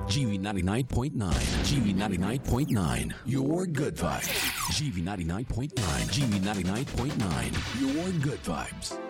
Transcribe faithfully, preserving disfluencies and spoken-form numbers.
G V ninety-nine point nine. G V ninety-nine point nine. Your good vibes. G V ninety-nine point nine. G V ninety-nine point nine. Your good vibes.